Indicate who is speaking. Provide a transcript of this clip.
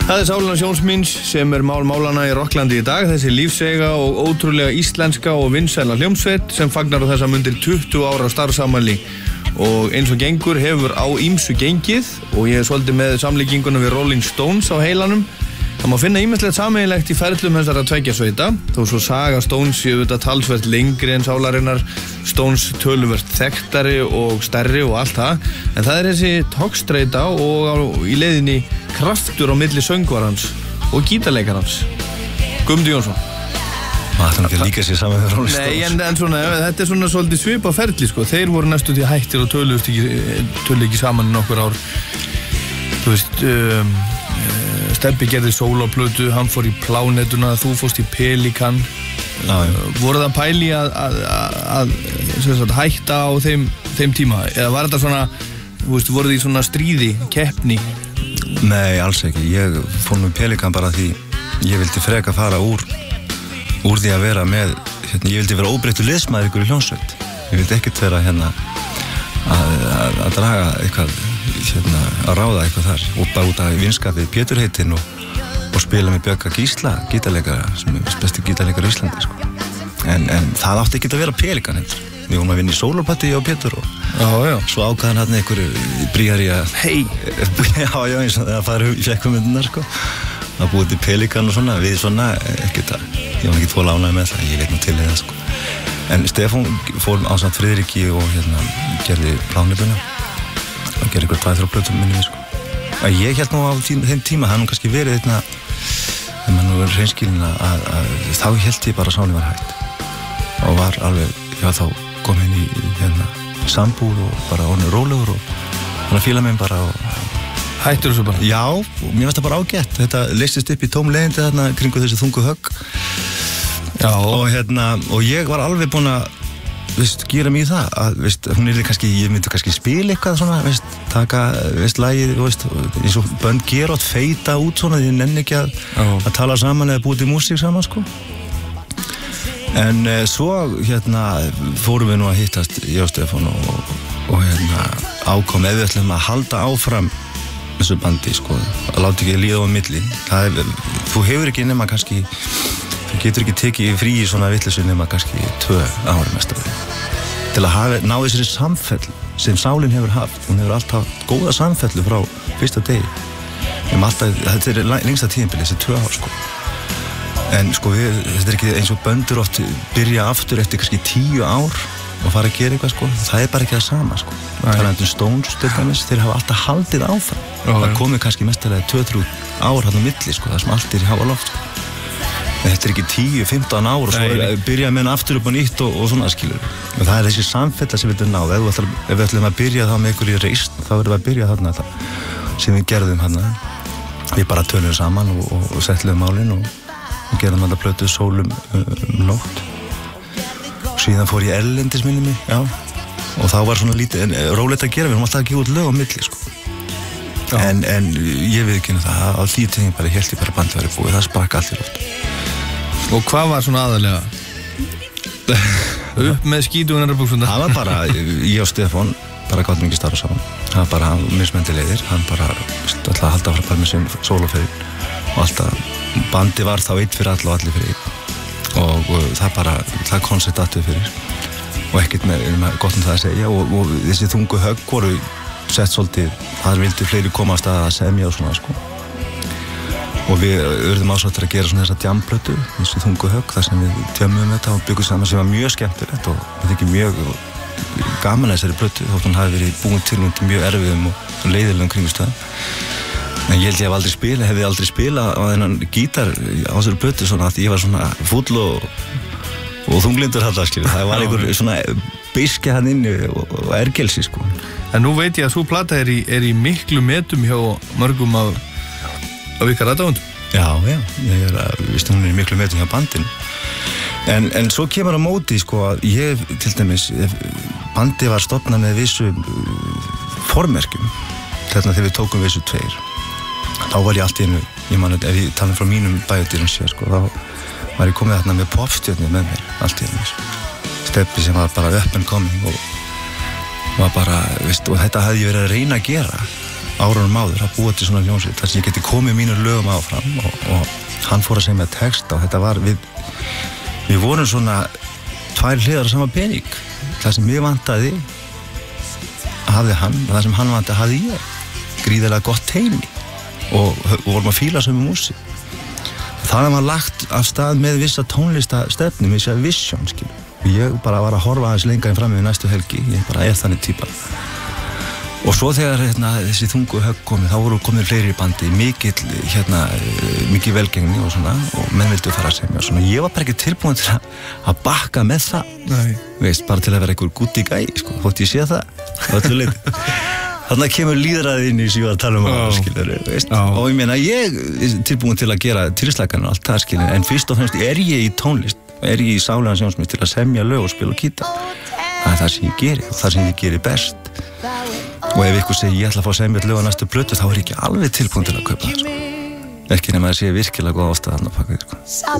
Speaker 1: Það Sálina Sjóns míns sem mál málana í Rokklandi í dag, þessi lífseiga og ótrúlega íslenska og vinsæla hljómsveit sem fagnar á þessa mundir 20 ára starfsafmæli og eins og gengur hefur á ýmsu gengið og ég svolítið með samlíkinguna við Rolling Stones á heilanum. Það má finna ýmislegt sameiginlegt í ferlum þessara tveggja sveita, þó svo saga Stones séu þetta talsvert lengri en sálarinnar, Stones töluvert þekktari og stærri og allt það, en það þessi togstreita og í leiðinni kraftur á milli söngvarans og gítarleikarans. Guðmundur Jónsson.
Speaker 2: Það ætla ekki að líka sér saman með Rolling Stones.
Speaker 1: Nei, en svona, þetta svona svolítið svipa ferli, sko. Þeir voru næstu því hættir og töluðu ekki saman í nokkur ár. Þú veist, Stebbi gerði sólóplötu, hann fór í Plánetuna, þú fórst í Pelikan. Voru það pæli að hætta á þeim tíma? Eða var þetta svona, þú veist, voru því svona stríði, keppni?
Speaker 2: Nei, alls ekki. Ég fór með Pelikan bara því ég vildi freka fara úr því að vera með, ég vildi vera óbreyttur liðsmaður ykkur í hljómsveit. Ég vildi ekkert vera að draga eitthvað, að ráða eitthvað þar og bara út af vinskapið Pétur heitinn og spila með Björka Gísla, gítarleikara sem er besti gítarleikari í Íslandi, sko. En það átti ekki að vera Pelikan heldur. Við vorum að vinna í sólópartí á Pétur og svo ákvaðan hann einhverju bríari að já, eins og það fara í fjekkmyndunar, sko. Það búið til Pelikan og svona, við svona ekkert að, ég var ekki tvo lánaði með það, ég veit nú til það, sko. En Stefán fór ásamt Friðriki og gerði Plánetuna og gerði ykkur 2-3 plötum minni við, sko. Ég held nú á þeim tíma, það nú kannski verið þegar maður nú verið hreinskilin að þá held ég bara að Sálin var hætt og var alveg, þá kom inn í sambúð og bara orðinn rólegur og hann að fíla mig bara og
Speaker 1: hættur þessu bara?
Speaker 2: Já, og mér finnst það bara ágætt. Þetta leystist upp í tómleiðindi þarna kringu þessi þungu högg.
Speaker 1: Já.
Speaker 2: Og ég var alveg búinn að, gera mig í það að, hún kannski, ég myndi kannski spila eitthvað svona, taka, lagið, eins og bönd gera átt feita út svona, því ég nenni ekki að tala saman eða búið til músík saman, sko. En svo, fórum við nú að hittast, ég og Stefán og ákom ef við ætlum að halda áfram þessu bandi, sko, að láta ekki líða á milli. Þú hefur ekki nema kannski, þú getur ekki tekið frí í svona vitleysu nema kannski 2 ár mest af því. Til að ná þessari samfellu sem Sálin hefur haft. Hún hefur alltaf haft góða samfellu frá fyrsta degi. Þetta er lengsta tíðinbili, þessi 2 ár, sko. En sko, þetta er ekki eins og böndur oft byrja aftur eftir kannski 10 ár og fara að gera eitthvað, sko. Það er bara ekki það sama, sko. Talandi Stones, til dæmis, þeir hafa alltaf haldið áfram. Það komið kannski mestalega 2-3 ár hann á milli, sko, það sem allt er í háa loft, sko. En þetta er ekki 10-15 ár og svo byrja með hann aftur upp á nýtt og svona, skilur. Og það er þessi samfella sem við erum náð. Ef við ætlum að byrja þá með einhverju reisn, þá erum við að byrja þarna sem við gerðum þarna. Við bara töluðum saman og settluðum málin og gerðum þarna plötu Sólum nótt. Síðan fór ég erlendis minni mig, já. Og þá var svona lítið, rólegt að gera, við erum alltaf að gefa út lög á milli, sko. En ég veit ekki það, á því tegin bara hélt ég bara bandið væri búið, það sprakk allt í loft.
Speaker 1: Og hvað var svona aðalega? Upp með skítugunarbuxurnar?
Speaker 2: Það var bara, ég og Stefán, bara gátum ekki starfa saman. Það var bara mismöndi leiðir, hann bara alltaf að halda bara með sem sólóferinn og alltaf, bandi var þá einn fyrir alla og allir fyrir einn. Og það koncept aftur fyrir og ekkert með gott það að segja og þessi þungu högg voru sett svolítið, þar vildi fleiri koma á stað að semja og svona, sko. Og við urðum ásáttir að gera svona þessa djamplötu, þessi þungu högg, þar sem við tjömmum þetta og byggum saman sem var mjög skemmtilegt og við þykir mjög gaman að þessari plötu þótt hún hafi verið búin til undir mjög erfiðum og leiðilegum kringumstæðum. En ég held ég hefði aldrei spilað á þennan gítar á þessari plötu svona að ég var svona fúll og þunglindur þarna, skilur. Það var einhver svona beiski hann inni og ergelsi, sko.
Speaker 1: En nú veit ég að svo plata er í miklu metum hjá mörgum af ykkar aðdáendum.
Speaker 2: Já, hún er í miklu metum hjá bandinu. En svo kemur á móti, sko, að ég, til dæmis, bandi var stofnað með vissu formerkjum. Þegar við tókum vissu 2. Þá var ég allt í einu, ég man ef ég tala frá mínum bæjardýrum sér, sko, þá var ég komið þarna með popstjörnir með mér, allt í einu. Stebbi sem var bara up and coming og var bara, og þetta hafði ég verið að reyna að gera árunum áður að búa til svona hljómsveit þar sem ég geti komið mínum lögum áfram og hann fór að segja með texta og þetta var við vorum svona 2 hliðar á sama pening. Það sem ég vantaði hafði hann og það sem hann vantaði hafði ég. Gríðarlega gott teymi og vorum að fíla sömu músík. Það var lagt af stað með vissa tónlistastefnu, vissa vision, skilur. Ég bara var að horfa aðeins lengra en fram við næstu helgi, ég bara þannig típa. Og svo þegar þessi þungu högg komið, þá voru komið fleiri í bandi, mikið velgengni og svona, og menn vildu fara að semja og svona. Ég var bara ekki tilbúin til að bakka með það. Nei. Veist, bara til að vera einhver gúti gæi, sko, þótt ég sé það, öllu leyti. Þannig kemur líðræðið inn í sem ég var að tala um skilur, veist. Og ég meina, ég er tilbúin til að gera tilslakanir og allt það, skilur, en fyrst og fremst er ég í tónlist, er ég í sálegan sjónsmið til að semja lög og spila og gítar. Það er það sem ég geri og það sem ég geri best. Og ef ykkur segir ég ætla að fá að semja lög á næstu plötu, þá er ég ekki alveg tilbúin til að kaupa það, sko. Ekki nema að sé virkilega góð ástæða þarna á bak við, sko.